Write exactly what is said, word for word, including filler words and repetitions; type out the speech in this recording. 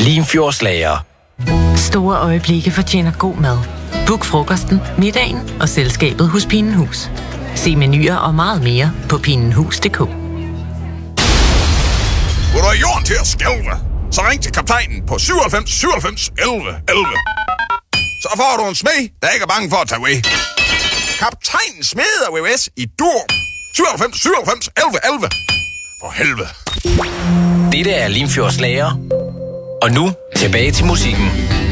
Limfjordslager. Store øjeblikke fortjener god mad. Book frokosten, middagen og selskabet hos Pinenhus. Se menuer og meget mere på pinenhus punktum d k. Vil du have jorden til at skælve? Så ring til kaptajnen på syvoghalvfems syvoghalvfems elleve elleve. Så får du en smed, der ikke er bange for at tage away. Kaptajnen smeder V V S i dur. syvoghalvfems syvoghalvfems elleve elleve. For helvede. Dette er Limfjordslager. Og nu tilbage til musikken.